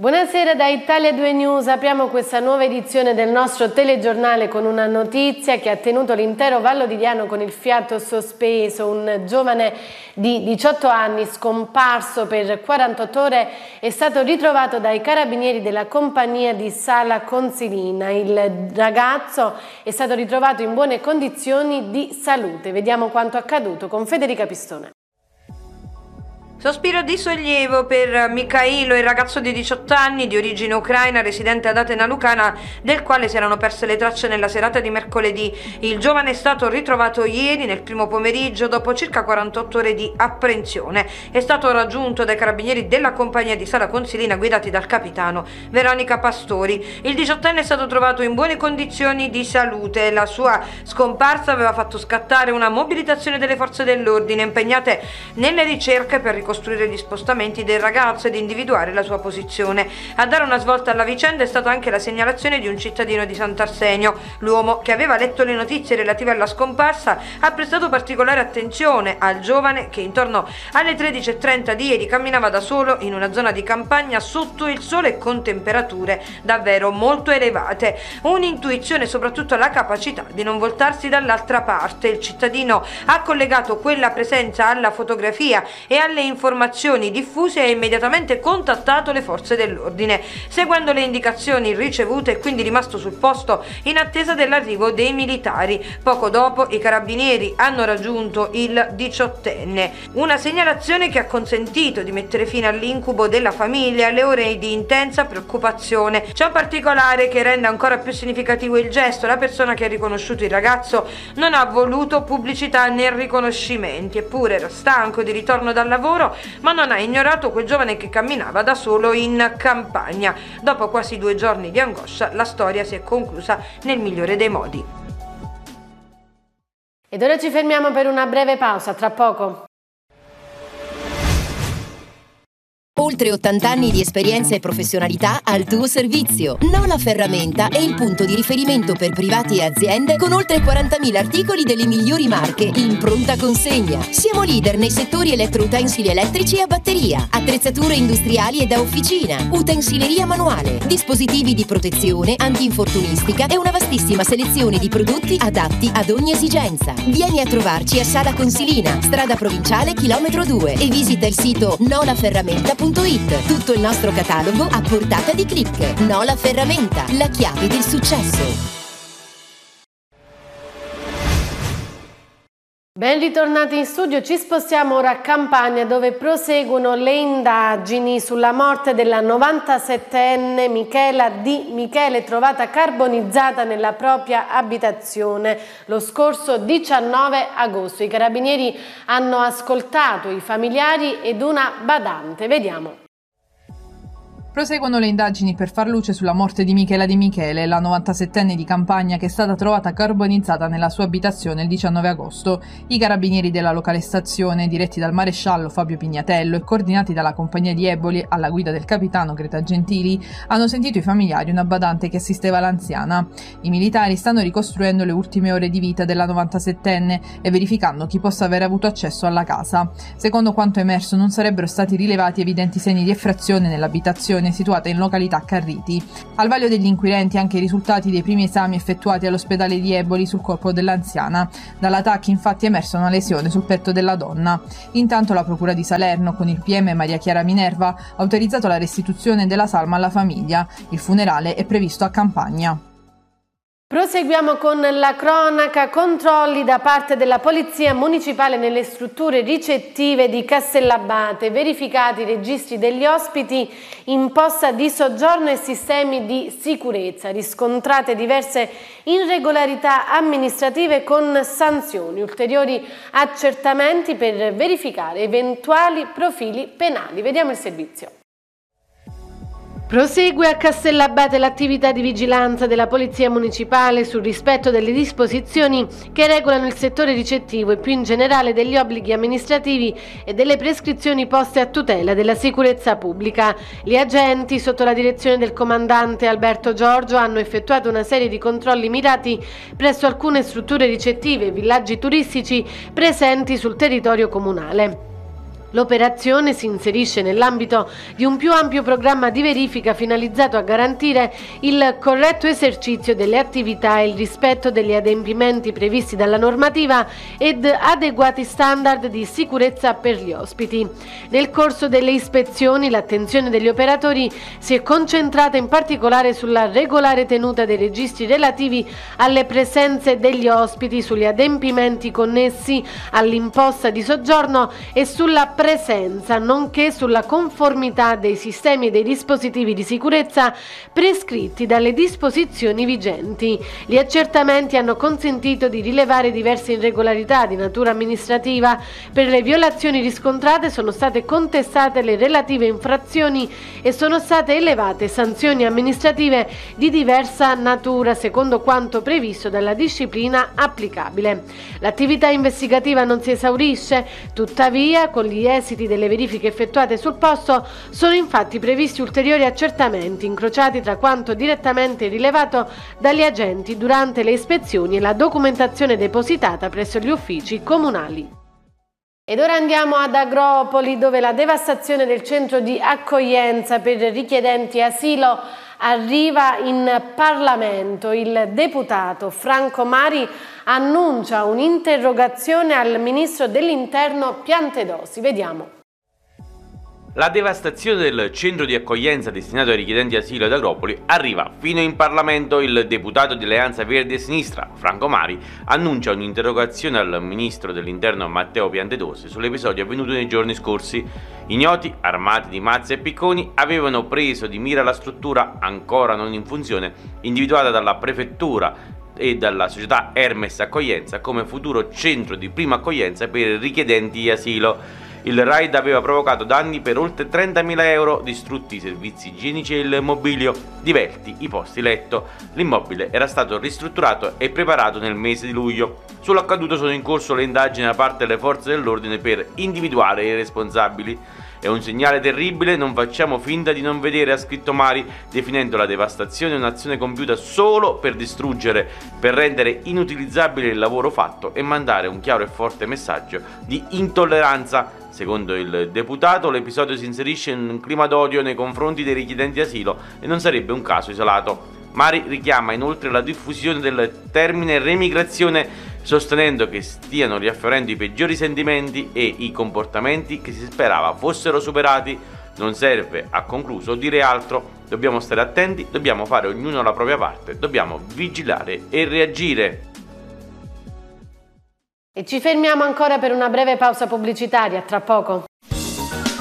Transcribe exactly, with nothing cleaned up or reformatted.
Buonasera da Italia due News, apriamo questa nuova edizione del nostro telegiornale con una notizia che ha tenuto l'intero Vallo di Diano con il fiato sospeso. Un giovane di diciotto anni scomparso per quarantotto ore è stato ritrovato dai carabinieri della compagnia di Sala Consilina. Il ragazzo è stato ritrovato in buone condizioni di salute. Vediamo quanto accaduto con Federica Pistone. Sospiro di sollievo per Mikhailo, il ragazzo di diciotto anni di origine ucraina residente ad Atena Lucana, del quale si erano perse le tracce nella serata di mercoledì. Il giovane è stato ritrovato ieri nel primo pomeriggio dopo circa quarantotto ore di apprensione. È stato raggiunto dai carabinieri della compagnia di Sala Consilina guidati dal capitano Veronica Pastori. Il diciottenne è stato trovato in buone condizioni di salute. La sua scomparsa aveva fatto scattare una mobilitazione delle forze dell'ordine impegnate nelle ricerche per ricostruire costruire gli spostamenti del ragazzo ed individuare la sua posizione. A dare una svolta alla vicenda è stata anche la segnalazione di un cittadino di Sant'Arsenio. L'uomo, che aveva letto le notizie relative alla scomparsa, ha prestato particolare attenzione al giovane che intorno alle tredici e trenta di ieri camminava da solo in una zona di campagna sotto il sole e con temperature davvero molto elevate. Un'intuizione e soprattutto la capacità di non voltarsi dall'altra parte. Il cittadino ha collegato quella presenza alla fotografia e alle informazioni informazioni diffuse e ha immediatamente contattato le forze dell'ordine. Seguendo le indicazioni ricevute è quindi rimasto sul posto in attesa dell'arrivo dei militari. Poco dopo i carabinieri hanno raggiunto il diciottenne. Una segnalazione che ha consentito di mettere fine all'incubo della famiglia e alle ore di intensa preoccupazione. C'è un particolare che rende ancora più significativo il gesto. La persona che ha riconosciuto il ragazzo non ha voluto pubblicità né riconoscimenti, eppure era stanco di ritorno dal lavoro, ma non ha ignorato quel giovane che camminava da solo in campagna. Dopo quasi due giorni di angoscia, la storia si è conclusa nel migliore dei modi. Ed ora ci fermiamo per una breve pausa, tra poco. Oltre ottanta anni di esperienza e professionalità al tuo servizio. Nola Ferramenta è il punto di riferimento per privati e aziende con oltre quarantamila articoli delle migliori marche in pronta consegna. Siamo leader nei settori elettroutensili elettrici e a batteria, attrezzature industriali e da officina, utensileria manuale, dispositivi di protezione, antinfortunistica e una vastissima selezione di prodotti adatti ad ogni esigenza. Vieni a trovarci a Sala Consilina, strada provinciale chilometro due e visita il sito nola ferramenta punto it. Tutto il nostro catalogo a portata di click. Nola Ferramenta, la chiave del successo. Ben ritornati in studio, ci spostiamo ora a Campania dove proseguono le indagini sulla morte della novantasettenne Michela Di Michele, trovata carbonizzata nella propria abitazione lo scorso diciannove agosto. I carabinieri hanno ascoltato i familiari ed una badante. Vediamo. Proseguono le indagini per far luce sulla morte di Michela Di Michele, la novantasettenne di Campania che è stata trovata carbonizzata nella sua abitazione il diciannove agosto. I carabinieri della locale stazione, diretti dal maresciallo Fabio Pignatello e coordinati dalla compagnia di Eboli alla guida del capitano Greta Gentili, hanno sentito i familiari una badante che assisteva l'anziana. I militari stanno ricostruendo le ultime ore di vita della novantasettenne e verificando chi possa aver avuto accesso alla casa. Secondo quanto emerso non sarebbero stati rilevati evidenti segni di effrazione nell'abitazione situata in località Carriti. Al vaglio degli inquirenti anche i risultati dei primi esami effettuati all'ospedale di Eboli sul corpo dell'anziana. Dalla T A C infatti è emersa una lesione sul petto della donna. Intanto la procura di Salerno, con il P M Maria Chiara Minerva, ha autorizzato la restituzione della salma alla famiglia. Il funerale è previsto a Campagna. Proseguiamo con la cronaca. Controlli da parte della Polizia Municipale nelle strutture ricettive di Castellabate, verificati i registri degli ospiti in posta di soggiorno e sistemi di sicurezza, riscontrate diverse irregolarità amministrative con sanzioni, ulteriori accertamenti per verificare eventuali profili penali. Vediamo il servizio. Prosegue a Castellabate l'attività di vigilanza della Polizia Municipale sul rispetto delle disposizioni che regolano il settore ricettivo e più in generale degli obblighi amministrativi e delle prescrizioni poste a tutela della sicurezza pubblica. Gli agenti, sotto la direzione del comandante Alberto Giorgio, hanno effettuato una serie di controlli mirati presso alcune strutture ricettive e villaggi turistici presenti sul territorio comunale. L'operazione si inserisce nell'ambito di un più ampio programma di verifica finalizzato a garantire il corretto esercizio delle attività e il rispetto degli adempimenti previsti dalla normativa ed adeguati standard di sicurezza per gli ospiti. Nel corso delle ispezioni l'attenzione degli operatori si è concentrata in particolare sulla regolare tenuta dei registri relativi alle presenze degli ospiti, sugli adempimenti connessi all'imposta di soggiorno e sulla presenza, nonché sulla conformità dei sistemi e dei dispositivi di sicurezza prescritti dalle disposizioni vigenti. Gli accertamenti hanno consentito di rilevare diverse irregolarità di natura amministrativa. Per le violazioni riscontrate sono state contestate le relative infrazioni e sono state elevate sanzioni amministrative di diversa natura secondo quanto previsto dalla disciplina applicabile. L'attività investigativa non si esaurisce, tuttavia con gli esiti delle verifiche effettuate sul posto sono infatti previsti ulteriori accertamenti incrociati tra quanto direttamente rilevato dagli agenti durante le ispezioni e la documentazione depositata presso gli uffici comunali. Ed ora andiamo ad Agropoli, dove la devastazione del centro di accoglienza per richiedenti asilo arriva in Parlamento. Il deputato Franco Mari annuncia un'interrogazione al ministro dell'Interno Piantedosi. Vediamo. La devastazione del centro di accoglienza destinato ai richiedenti asilo ad Agropoli arriva fino in Parlamento. Il deputato di Alleanza Verdi e Sinistra, Franco Mari, annuncia un'interrogazione al ministro dell'Interno Matteo Piantedosi sull'episodio avvenuto nei giorni scorsi. Ignoti, armati di mazze e picconi, avevano preso di mira la struttura, ancora non in funzione, individuata dalla prefettura e dalla società Hermes Accoglienza come futuro centro di prima accoglienza per richiedenti asilo. Il raid aveva provocato danni per oltre trentamila euro, distrutti i servizi igienici e il mobilio, divelti i posti letto. L'immobile era stato ristrutturato e preparato nel mese di luglio. Sull'accaduto sono in corso le indagini da parte delle forze dell'ordine per individuare i responsabili. È un segnale terribile, non facciamo finta di non vedere, ha scritto Mari, definendo la devastazione un'azione compiuta solo per distruggere, per rendere inutilizzabile il lavoro fatto e mandare un chiaro e forte messaggio di intolleranza. Secondo il deputato, l'episodio si inserisce in un clima d'odio nei confronti dei richiedenti asilo e non sarebbe un caso isolato. Mari richiama inoltre la diffusione del termine remigrazione, sostenendo che stiano riaffiorando i peggiori sentimenti e i comportamenti che si sperava fossero superati. Non serve, ha concluso, dire altro. Dobbiamo stare attenti, dobbiamo fare ognuno la propria parte, dobbiamo vigilare e reagire. E ci fermiamo ancora per una breve pausa pubblicitaria, tra poco.